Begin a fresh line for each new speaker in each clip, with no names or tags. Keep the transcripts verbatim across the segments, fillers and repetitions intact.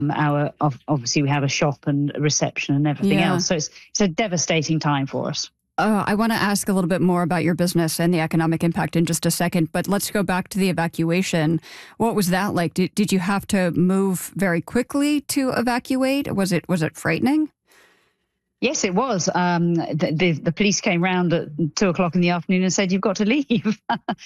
Our obviously we have a shop and a reception and everything
Yeah.
else. So it's it's a devastating time for us.
Uh, I want to ask a little bit more about your business and the economic impact in just a second, but let's go back to the evacuation. What was that like? Did, did you have to move very quickly to evacuate? Was it was it frightening?
Yes, it was. Um, the, the, the police came round at two o'clock in the afternoon and said, you've got to leave.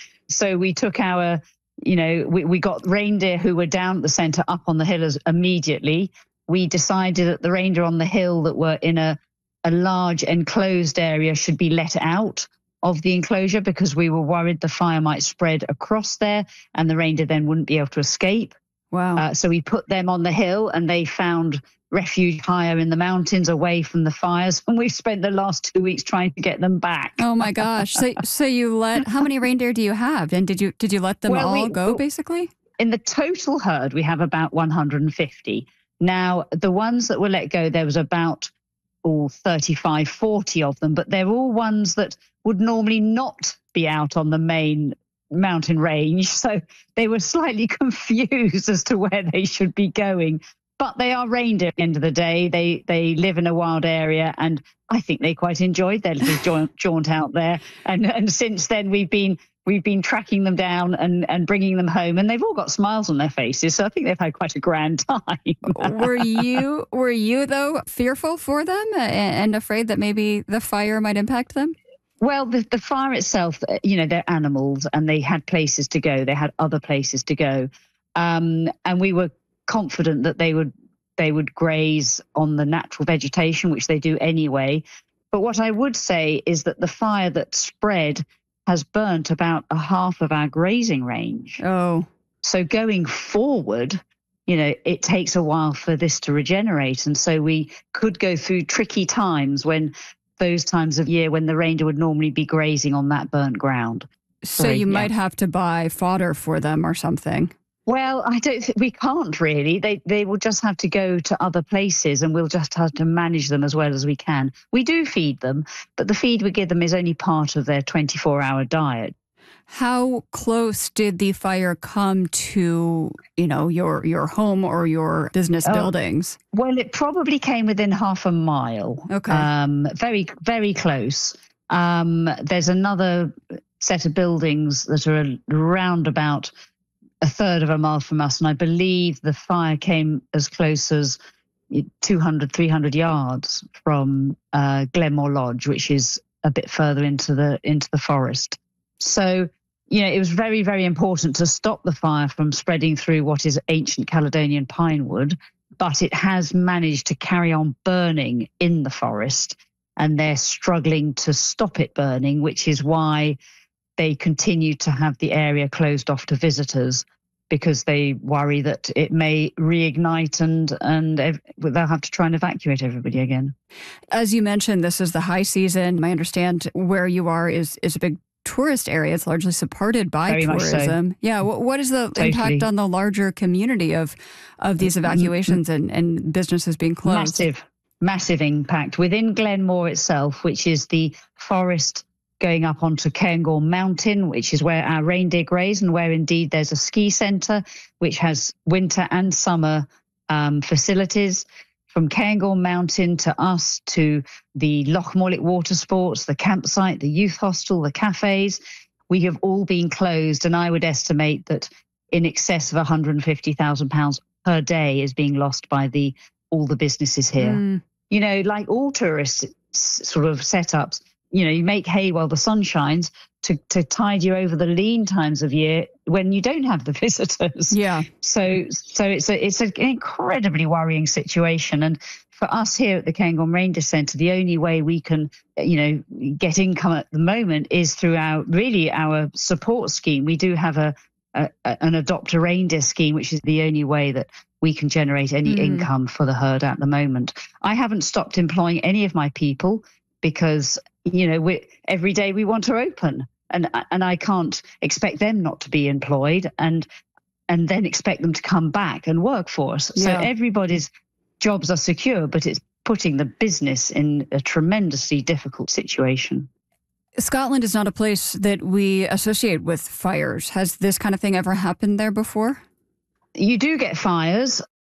So we took our, you know, we, we got reindeer who were down at the centre up on the hill as, immediately. We decided that the reindeer on the hill that were in a, a large enclosed area should be let out of the enclosure because we were worried the fire might spread across there and the reindeer then wouldn't be able to escape.
Wow.
Uh, so we put them on the hill and they found refuge higher in the mountains away from the fires. And we've spent the last two weeks trying to get them back.
Oh, my gosh. So so you let, how many reindeer do you have? And did you did you let them
well,
all
we,
go, basically?
In the total herd, we have about one hundred fifty. Now, the ones that were let go, there was about oh, thirty-five, forty of them, but they're all ones that would normally not be out on the main mountain range. So they were slightly confused as to where they should be going. But they are reindeer at the end of the day. They they live in a wild area, and I think they quite enjoyed their little jaunt, jaunt out there. And and since then, we've been we've been tracking them down and, and bringing them home, and they've all got smiles on their faces. So I think they've had quite a grand time.
were you were you though fearful for them and afraid that maybe the fire might impact them?
Well, the, the fire itself, you know, they're animals, and they had places to go. They had other places to go, um, and we were confident that they would they would graze on the natural vegetation, which they do anyway. But what I would say is that the fire that spread has burnt about a half of our grazing range.
Oh.
So going forward, you know, it takes a while for this to regenerate. And so we could go through tricky times when those times of year when the reindeer would normally be grazing on that burnt ground.
So,
so
you
yeah.
might have to buy fodder for them or something.
Well, I don't think we can't really. They they will just have to go to other places, and we'll just have to manage them as well as we can. We do feed them, but the feed we give them is only part of their twenty-four hour diet.
How close did the fire come to, you know, your your home or your business
Oh,
buildings?
Well, it probably came within half a mile.
Okay.
Um, very, very close. Um, there's another set of buildings that are around about a third of a mile from us, and I believe the fire came as close as two hundred, three hundred yards from uh, Glenmore Lodge, which is a bit further into the into the forest. So, you know, it was very, very important to stop the fire from spreading through what is ancient Caledonian pine wood, but it has managed to carry on burning in the forest, and they're struggling to stop it burning, which is why they continue to have the area closed off to visitors, because they worry that it may reignite and and ev- they'll have to try and evacuate everybody again.
As you mentioned, this is the high season. I understand where you are is, is a big tourist area. It's largely supported by
Very much so.
tourism. Yeah. What, what is the
Totally.
impact on the larger community of, of these evacuations and, and businesses being closed?
Massive, massive impact. Within Glenmore itself, which is the forest going up onto Cairngorm Mountain, which is where our reindeer graze, and where indeed there's a ski centre which has winter and summer um, facilities. From Cairngorm Mountain to us, to the Loch Morlick Water Sports, the campsite, the youth hostel, the cafes, we have all been closed. And I would estimate that in excess of one hundred fifty thousand pounds per day is being lost by the all the businesses here.
Mm.
You know, like all tourist sort of setups, you know, you make hay while the sun shines to, to tide you over the lean times of year when you don't have the visitors.
Yeah.
So so it's a, it's an incredibly worrying situation. And for us here at the Cairngorm Reindeer Centre, the only way we can, you know, get income at the moment is through our, really our support scheme. We do have a, a an adopt a reindeer scheme, which is the only way that we can generate any mm. income for the herd at the moment. I haven't stopped employing any of my people because, you know, we every day we want to open, and and I can't expect them not to be employed and and then expect them to come back and work for us. Yeah. So everybody's jobs are secure, but it's putting the business in a tremendously difficult situation.
Scotland is not a place that we associate with fires. Has this kind of thing ever happened there before?
You do get fires.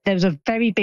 there was a very big